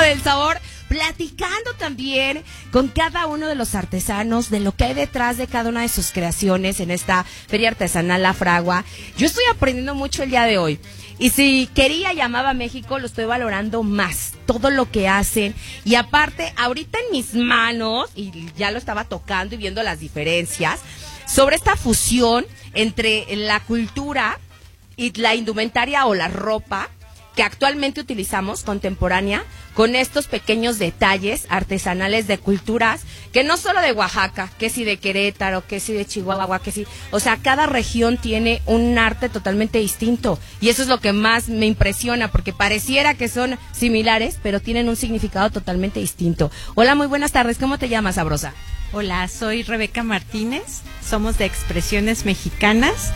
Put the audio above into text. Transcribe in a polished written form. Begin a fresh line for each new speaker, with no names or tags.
del sabor, platicando también con cada uno de los artesanos de lo que hay detrás de cada una de sus creaciones en esta Feria Artesanal La Fragua. Yo estoy aprendiendo mucho el día de hoy. Y si quería llamaba a México, lo estoy valorando más, todo lo que hacen. Y aparte, ahorita en mis manos, y ya lo estaba tocando y viendo las diferencias, sobre esta fusión entre la cultura y la indumentaria o la ropa que actualmente utilizamos, contemporánea, con estos pequeños detalles artesanales de culturas, que no solo de Oaxaca, que si de Querétaro, que si de Chihuahua, que si, o sea, cada región tiene un arte totalmente distinto, y eso es lo que más me impresiona, porque pareciera que son similares, pero tienen un significado totalmente distinto. Hola, muy buenas tardes, ¿cómo te llamas, sabrosa?
Hola, soy Rebeca Martínez, somos de Expresiones Mexicanas